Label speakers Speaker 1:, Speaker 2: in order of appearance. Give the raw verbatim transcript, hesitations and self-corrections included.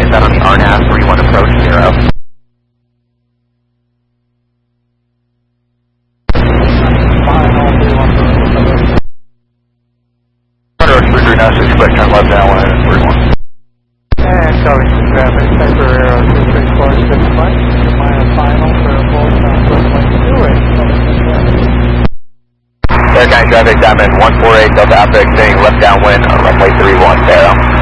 Speaker 1: that on the R N A V three one approach zero. three three nine six, expect turn left downwind at three one.
Speaker 2: And going to traffic, Piper Aero two three four six one, my final for full contact lane two eight.
Speaker 1: Air County traffic, Diamond one four eight, Delta Alpha exiting left downwind on runway three one, Barrow.